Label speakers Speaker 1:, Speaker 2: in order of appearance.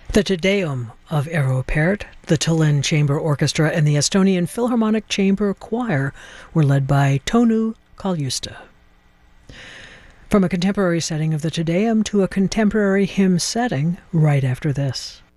Speaker 1: The Te Deum of Eero Pärt, the Tallinn Chamber Orchestra, and the Estonian Philharmonic Chamber Choir were led by Tõnu Kaljuste. From a contemporary setting of the Te Deum to a contemporary hymn setting right after this.